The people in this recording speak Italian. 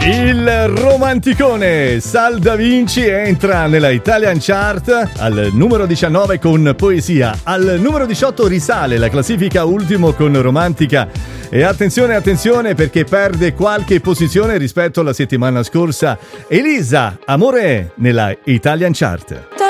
Il romanticone Sal Da Vinci entra nella Italian Chart al numero 19 con Poesia, al numero 18 risale la classifica ultimo con Romantica e attenzione perché perde qualche posizione rispetto alla settimana scorsa. Elisa, Amore nella Italian Chart.